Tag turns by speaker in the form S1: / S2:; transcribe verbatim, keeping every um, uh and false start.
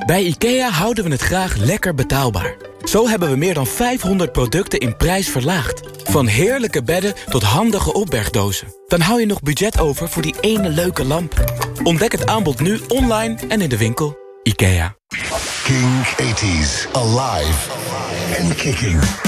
S1: Bij IKEA houden we het graag lekker betaalbaar. Zo hebben we meer dan vijfhonderd producten in prijs verlaagd. Van heerlijke bedden tot handige opbergdozen. Dan hou je nog budget over voor die ene leuke lamp. Ontdek het aanbod nu online en in de winkel. IKEA.
S2: King eighties, alive and kicking.